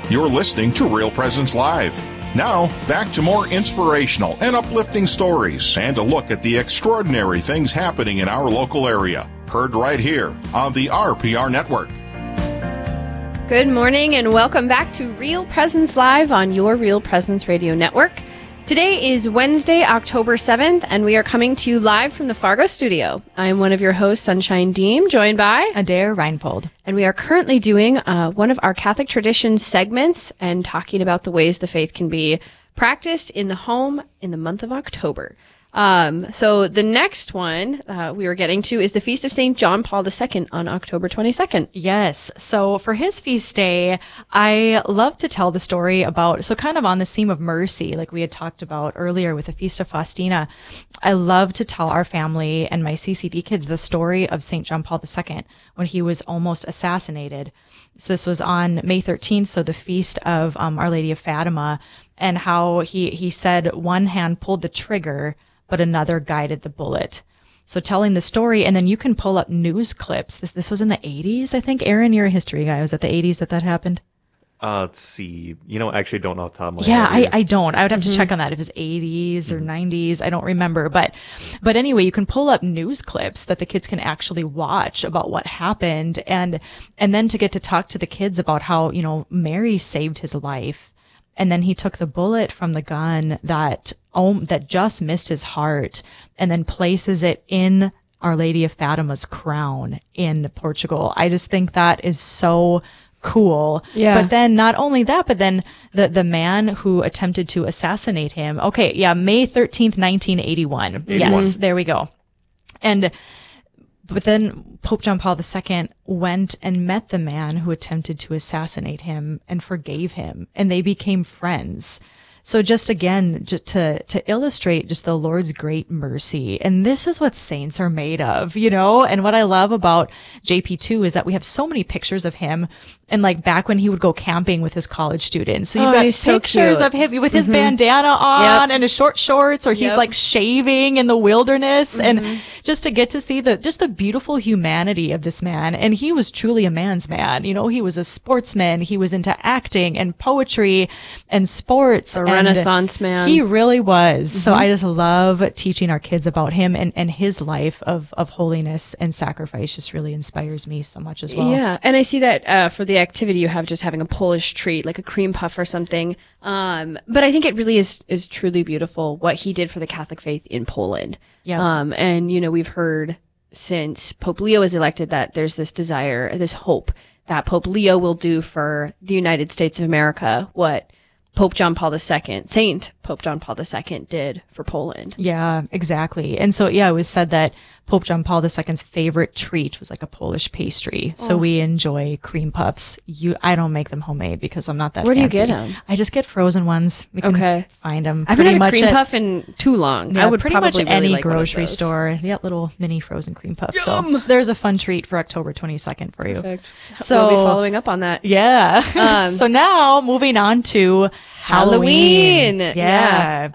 You're listening to Real Presence Live. Now, back to more inspirational and uplifting stories and a look at the extraordinary things happening in our local area. Heard right here on the RPR Network. Good morning and welcome back to Real Presence Live on your Real Presence Radio Network. Today is Wednesday, October 7th, and we are coming to you live from the Fargo studio. I'm one of your hosts, Sunshine Deem, joined by Adair Reinpold. And we are currently doing one of our Catholic traditions segments and talking about the ways the faith can be practiced in the home in the month of October. So the next one we were getting to is the Feast of St. John Paul II on October 22nd. Yes. So for his feast day, I love to tell the story about, so kind of on this theme of mercy, like we had talked about earlier with the Feast of Faustina. I love to tell our family and my CCD kids the story of St. John Paul II when he was almost assassinated. So this was on May 13th, so the feast of Our Lady of Fatima, and how he said one hand pulled the trigger, but another guided the bullet. So telling the story, and then you can pull up news clips. This was in the 80s, I think. Aaron, you're a history guy. Was it the 80s that happened? Let's see. I actually don't know off the top of my head. Yeah, I don't. I would have to check on that if it was 80s or 90s. I don't remember. But anyway, you can pull up news clips that the kids can actually watch about what happened. And then to get to talk to the kids about how, Mary saved his life. And then he took the bullet from the gun that just missed his heart and then places it in Our Lady of Fatima's crown in Portugal. I just think that is so cool. Yeah. But then not only that, but then the man who attempted to assassinate him. Okay. Yeah. May 13th, 1981. Yes. There we go. But then Pope John Paul II went and met the man who attempted to assassinate him and forgave him, and they became friends. So just again, just to illustrate just the Lord's great mercy. And this is what saints are made of, And what I love about JP2 is that we have so many pictures of him and like back when he would go camping with his college students. So you've got pictures of him with his bandana on and his short shorts, or he's like shaving in the wilderness. And just to get to see the beautiful humanity of this man. And he was truly a man's man. He was a sportsman. He was into acting and poetry and sports. Renaissance man. He really was. So I just love teaching our kids about him, and his life of holiness and sacrifice just really inspires me so much as well. Yeah. And I see that for the activity you have, just having a Polish treat, like a cream puff or something. But I think it really is truly beautiful what he did for the Catholic faith in Poland. Yeah. And, we've heard since Pope Leo was elected that there's this desire, this hope that Pope Leo will do for the United States of America what Pope John Paul II, Saint Pope John Paul II did for Poland. Yeah, exactly. And so, it was said that Pope John Paul II's favorite treat was like a Polish pastry. So we enjoy cream puffs. I don't make them homemade because I'm not that fancy. Where do you get them? I just get frozen ones. We can find them. I haven't had a cream puff in too long. Yeah, I would pretty much really any like grocery store. Yeah, little mini frozen cream puffs. Yum! So there's a fun treat for October 22nd for you. Perfect. So we'll be following up on that. Yeah. So now moving on to Halloween. Yeah.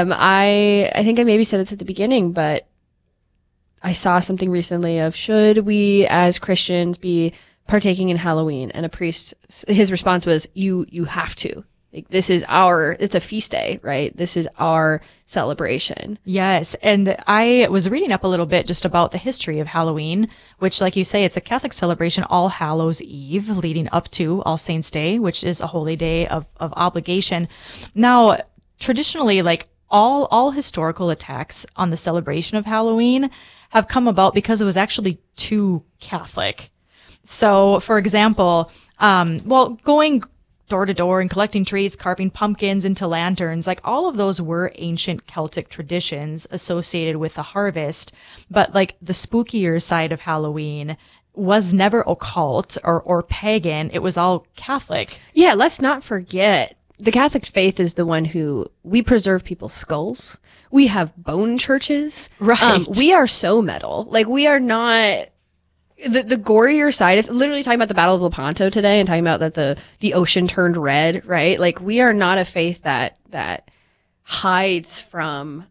I think I maybe said this at the beginning, but I saw something recently of should we as Christians be partaking in Halloween? And a priest, his response was, you have to. Like, it's a feast day, right? This is our celebration. Yes. And I was reading up a little bit just about the history of Halloween, which, like you say, it's a Catholic celebration, All Hallows Eve, leading up to All Saints Day, which is a holy day of obligation. Now, traditionally, like all historical attacks on the celebration of Halloween have come about because it was actually too Catholic. So, for example, going door to door and collecting treats, carving pumpkins into lanterns, like all of those were ancient Celtic traditions associated with the harvest. But like the spookier side of Halloween was never occult or pagan. It was all Catholic. Yeah, let's not forget the Catholic faith is the one who we preserve people's skulls. We have bone churches. Right. We are so metal. Like, we are not the gorier side of literally talking about the Battle of Lepanto today and talking about that the ocean turned red, right? Like, we are not a faith that hides from,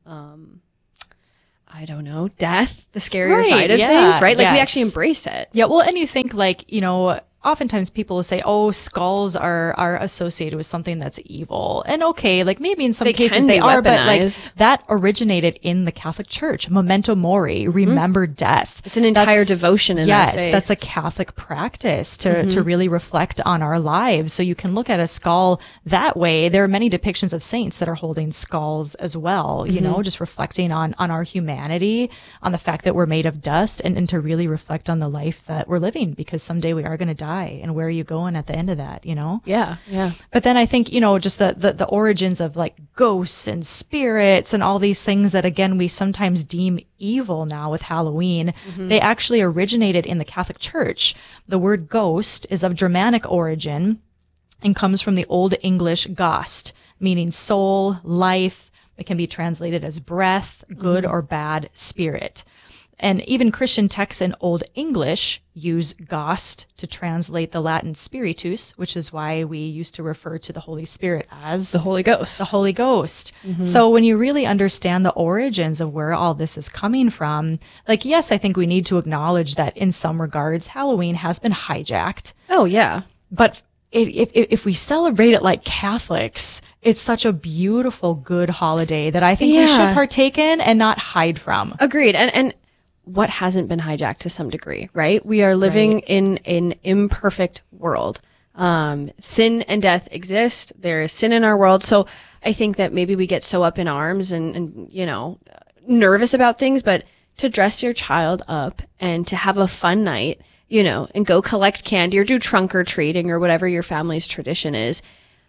I don't know, death, the scarier side of things, right? Like, we actually embrace it. Yeah. Well, and you think like, oftentimes people will say, oh, skulls are associated with something that's evil. And okay, like maybe in some cases they are, but like that originated in the Catholic Church. Memento mori, remember death. It's an entire devotion in that faith. Yes, that's a Catholic practice to really reflect on our lives. So you can look at a skull that way. There are many depictions of saints that are holding skulls as well, you know, just reflecting on our humanity, on the fact that we're made of dust, and to really reflect on the life that we're living, because someday we are going to die. And where are you going at the end of that, you know? Yeah. But then I think, you know, just the origins of like ghosts and spirits and all these things that, again, we sometimes deem evil now with Halloween, they actually originated in the Catholic Church. The word ghost is of Germanic origin and comes from the Old English Geist, meaning soul, life. It can be translated as breath, good or bad spirit. And even Christian texts in Old English use Geist to translate the Latin spiritus, which is why we used to refer to the Holy Spirit as the Holy Ghost. The Holy Ghost. So when you really understand the origins of where all this is coming from, like, yes, I think we need to acknowledge that in some regards, Halloween has been hijacked. Oh, yeah. But if we celebrate it like Catholics, it's such a beautiful, good holiday that I think we should partake in and not hide from. Agreed. And what hasn't been hijacked to some degree, right? We are living in an imperfect world. Sin and death exist. There is sin in our world. So I think that maybe we get so up in arms and you know, nervous about things, but to dress your child up and to have a fun night, you know, and go collect candy or do trunk or treating or whatever your family's tradition is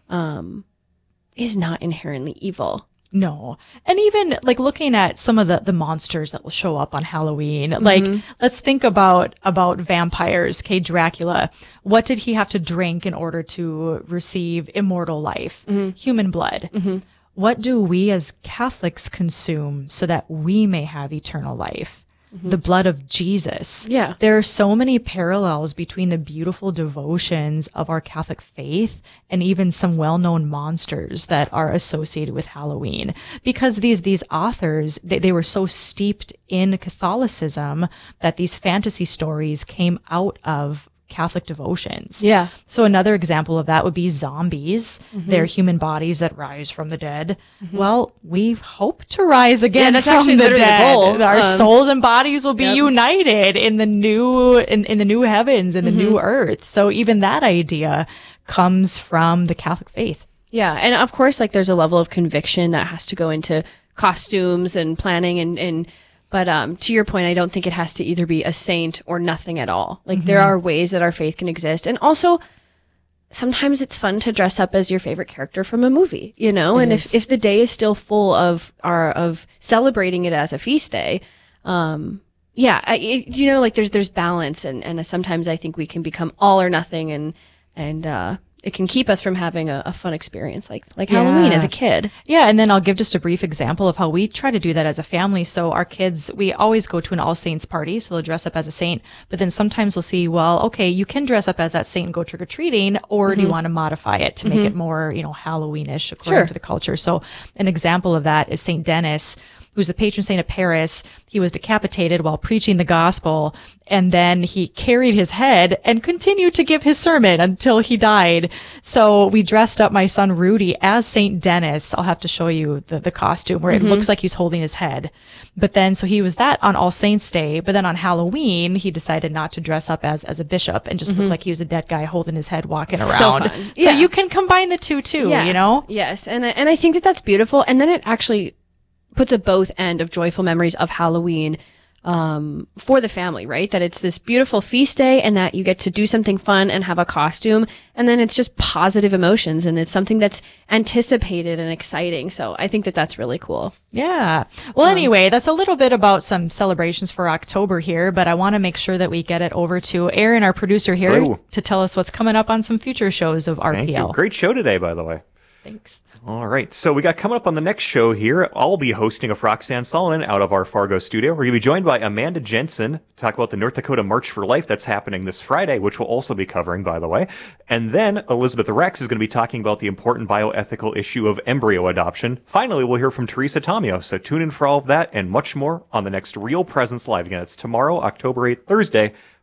not inherently evil. No. And even like looking at some of the monsters that will show up on Halloween, like let's think about vampires, okay, Dracula. What did he have to drink in order to receive immortal life? Human blood. What do we as Catholics consume so that we may have eternal life? The blood of Jesus. Yeah. There are so many parallels between the beautiful devotions of our Catholic faith and even some well-known monsters that are associated with Halloween. Because these authors, they were so steeped in Catholicism that these fantasy stories came out of Catholic devotions. Yeah. So another example of that would be zombies. They're human bodies that rise from the dead. Well, we hope to rise again that's from actually the literally dead. the goal. Our souls and bodies will be united in the new in the new heavens, in the new earth. So even that idea comes from the Catholic faith. Yeah. And of course, like there's a level of conviction that has to go into costumes and planning but to your point, I don't think it has to either be a saint or nothing at all. Like there are ways that our faith can exist. And also sometimes it's fun to dress up as your favorite character from a movie, you know? And if the day is still full of celebrating it as a feast day, you know, like there's balance and sometimes I think we can become all or nothing and it can keep us from having a fun experience like Halloween as a kid. Yeah. And then I'll give just a brief example of how we try to do that as a family. So our kids, we always go to an All Saints party. So they'll dress up as a saint, but then sometimes we'll see, well, okay, you can dress up as that saint and go trick or treating, or do you want to modify it to make it more, you know, Halloweenish according to the culture? So an example of that is Saint Denis, who's the patron saint of Paris. He was decapitated while preaching the gospel, and then he carried his head and continued to give his sermon until he died. So we dressed up my son Rudy as Saint Denis. I'll have to show you the costume where it looks like he's holding his head. But then, so he was that on All Saints Day, but then on Halloween, he decided not to dress up as a bishop and just look like he was a dead guy holding his head walking around. So fun. So you can combine the two too, you know? Yes. And I think that that's beautiful. And then it actually puts a both end of joyful memories of Halloween for the family, right? That it's this beautiful feast day and that you get to do something fun and have a costume. And then it's just positive emotions and it's something that's anticipated and exciting. So I think that that's really cool. Yeah. Well, anyway, that's a little bit about some celebrations for October here, but I want to make sure that we get it over to Aaron, our producer here, to tell us what's coming up on some future shows of RPL. Thank you. Great show today, by the way. Thanks. All right, so we got coming up on the next show here, I'll be hosting a Roxanne Solomon out of our Fargo studio. We're going to be joined by Amanda Jensen to talk about the North Dakota March for Life that's happening this Friday, which we'll also be covering, by the way. And then Elizabeth Rex is going to be talking about the important bioethical issue of embryo adoption. Finally, we'll hear from Teresa Tomio, so tune in for all of that and much more on the next Real Presence Live. Again, it's tomorrow, October 8th, Thursday,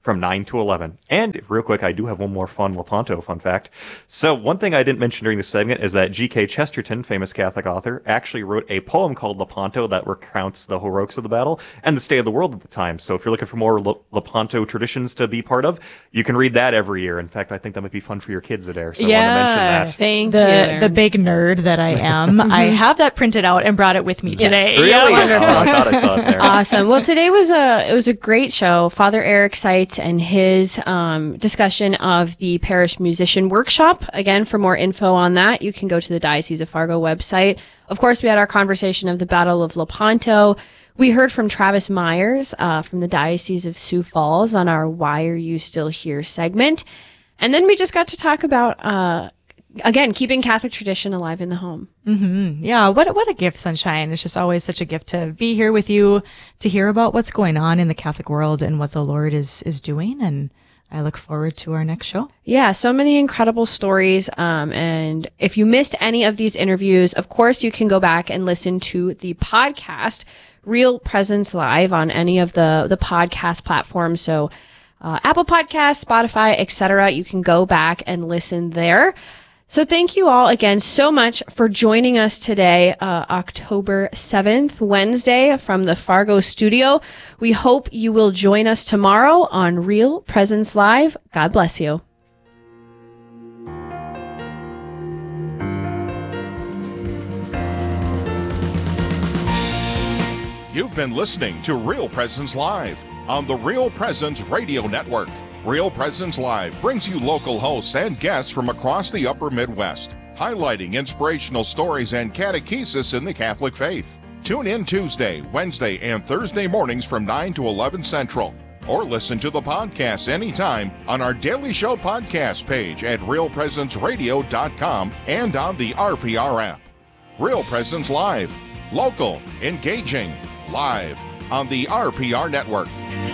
from 9 to 11. And real quick, I do have one more fun Lepanto fun fact. So one thing I didn't mention during this segment is that G.K. Chesterton, famous Catholic author, actually wrote a poem called Lepanto that recounts the heroics of the battle and the state of the world at the time. So if you're looking for more Lepanto traditions to be part of, you can read that every year. In fact, I think that might be fun for your kids, Adair. So I wanted to mention that. Thank you. The big nerd that I am. I have that printed out and brought it with me today. Really? Yeah. Wonderful. Oh, I thought I saw it there. Awesome. Well, today was a great show. Father Eric Seitz and his discussion of the parish musician workshop. Again, for more info on that, you can go to the Diocese of Fargo website. Of course, we had our conversation of the Battle of Lepanto. We heard from Travis Myers from the Diocese of Sioux Falls on our Why Are You Still Here segment. And then we just got to talk about again, keeping Catholic tradition alive in the home. Mm-hmm. Yeah, what a gift, Sunshine. It's just always such a gift to be here with you, to hear about what's going on in the Catholic world and what the Lord is doing. And I look forward to our next show. Yeah, so many incredible stories. And if you missed any of these interviews, of course, you can go back and listen to the podcast, Real Presence Live, on any of the podcast platforms. So Apple Podcasts, Spotify, etc. You can go back and listen there. So thank you all again so much for joining us today, October 7th, Wednesday, from the Fargo studio. We hope you will join us tomorrow on Real Presence Live. God bless you. You've been listening to Real Presence Live on the Real Presence Radio Network. Real Presence Live brings you local hosts and guests from across the upper Midwest, highlighting inspirational stories and catechesis in the Catholic faith. Tune in Tuesday, Wednesday, and Thursday mornings from 9 to 11 Central, or listen to the podcast anytime on our Daily Show podcast page at realpresenceradio.com and on the RPR app. Real Presence Live, local, engaging, live on the RPR Network.